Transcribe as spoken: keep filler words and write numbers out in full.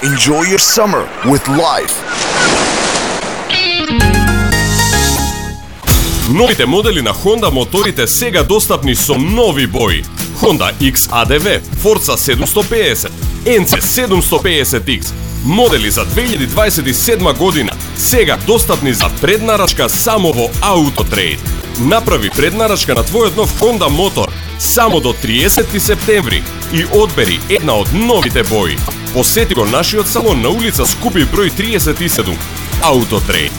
Enjoy your summer with life. Новите модели на Honda моторите сега достапни со нови бои. Honda икс а де ви, Forza седумстотини и педесет, ен си седумстотини и педесет икс. Модели за две илјади дваесет и седма година, сега достапни за преднарачка само во Autotrade. Направи преднарачка на твојот нов Honda мотор само до триесети септември и одбери една од новите бои. Посети го нашиот салон на улица Скупи број триесет и седум. Autotrade.